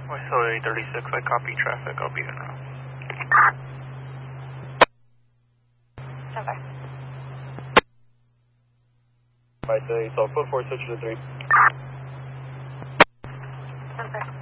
West Hill 36, I copy traffic, I'll be in route. Okay. Right, so put 4 switch to 3. Okay.